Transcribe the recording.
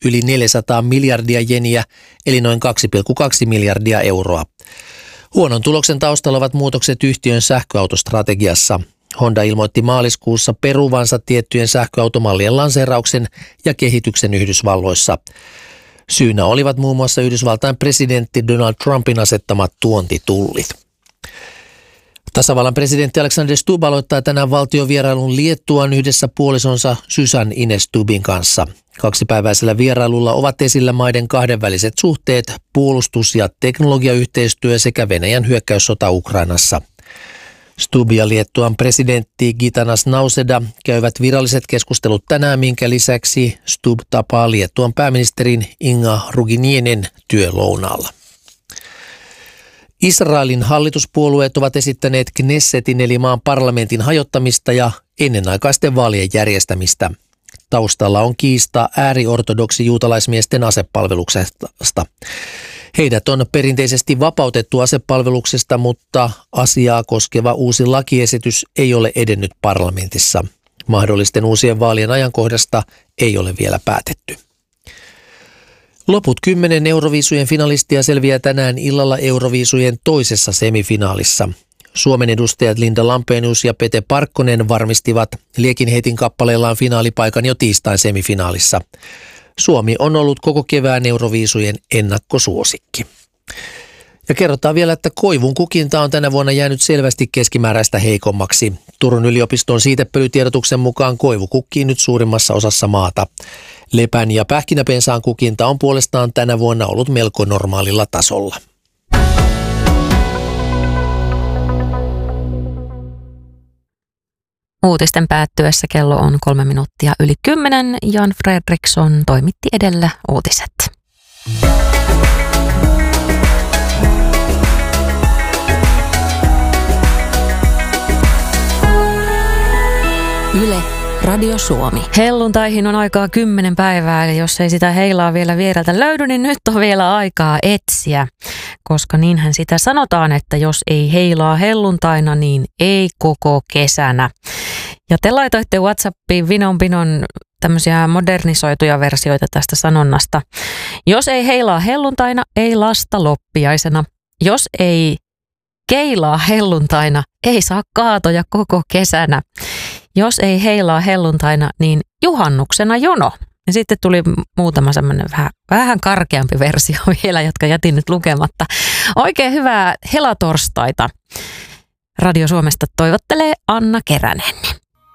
yli 400 miljardia jeniä, eli noin 2,2 miljardia euroa. Huonon tuloksen taustalla ovat muutokset yhtiön sähköautostrategiassa. Honda ilmoitti maaliskuussa peruvansa tiettyjen sähköautomallien lanseerauksen ja kehityksen Yhdysvalloissa. Syynä olivat muun muassa Yhdysvaltain presidentti Donald Trumpin asettamat tuontitullit. Tasavallan presidentti Alexander Stubb aloittaa tänään valtiovierailun Liettuaan yhdessä puolisonsa Susan Ines Stubbin kanssa. Kaksipäiväisellä vierailulla ovat esillä maiden kahdenväliset suhteet, puolustus- ja teknologiayhteistyö sekä Venäjän hyökkäyssota Ukrainassa. Stubb ja Liettuan presidentti Gitanas Nauseda käyvät viralliset keskustelut tänään, minkä lisäksi Stubb tapaa Liettuan pääministerin Inga Ruginienen työlounaalla. Israelin hallituspuolueet ovat esittäneet Knessetin eli maan parlamentin hajottamista ja ennenaikaisten vaalien järjestämistä. Taustalla on kiista ääriortodoksi juutalaismiesten asepalveluksesta. Heidät on perinteisesti vapautettu asepalveluksesta, mutta asiaa koskeva uusi lakiesitys ei ole edennyt parlamentissa. Mahdollisten uusien vaalien ajankohdasta ei ole vielä päätetty. Loput 10 Euroviisujen finalistia selviää tänään illalla Euroviisujen toisessa semifinaalissa. Suomen edustajat Linda Lampenius ja Pete Parkkonen varmistivat liekinheitin kappaleellaan finaalipaikan jo tiistain semifinaalissa. Suomi on ollut koko kevään Euroviisujen ennakkosuosikki. Ja kerrotaan vielä, että koivun kukinta on tänä vuonna jäänyt selvästi keskimääräistä heikommaksi. Turun yliopiston siitepölytiedotuksen mukaan koivu kukkii nyt suurimmassa osassa maata. Lepän ja pähkinäpensaan kukinta on puolestaan tänä vuonna ollut melko normaalilla tasolla. Uutisten päättyessä kello on 3 minuuttia yli 10. Jan Fredriksson toimitti edellä uutiset. Yle, Radio Suomi. Helluntaihin on aikaa 10 päivää, eli jos ei sitä heilaa vielä viereltä löydy, niin nyt on vielä aikaa etsiä. Koska niinhän sitä sanotaan, että jos ei heilaa helluntaina, niin ei koko kesänä. Ja te laitoitte WhatsAppiin vinon tämmöisiä modernisoituja versioita tästä sanonnasta. Jos ei heilaa helluntaina, ei lasta loppiaisena. Jos ei keilaa helluntaina, ei saa kaatoja koko kesänä. Jos ei heilaa helluntaina, niin juhannuksena jono. Ja sitten tuli muutama semmoinen vähän karkeampi versio vielä, jotka jätin nyt lukematta. Oikein hyvää helatorstaita. Radio Suomesta toivottelee Anna Keränen.